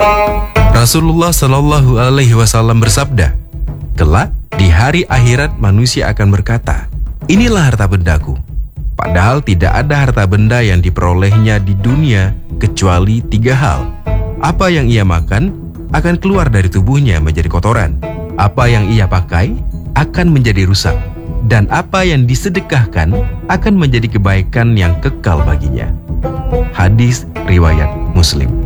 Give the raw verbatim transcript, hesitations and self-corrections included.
Rasulullah Shallallahu Alaihi Wasallam bersabda, kelak di hari akhirat manusia akan berkata, inilah harta bendaku. Padahal tidak ada harta benda yang diperolehnya di dunia kecuali tiga hal. Apa yang ia makan akan keluar dari tubuhnya menjadi kotoran. Apa yang ia pakai akan menjadi rusak. Dan apa yang disedekahkan akan menjadi kebaikan yang kekal baginya. Hadis riwayat Muslim.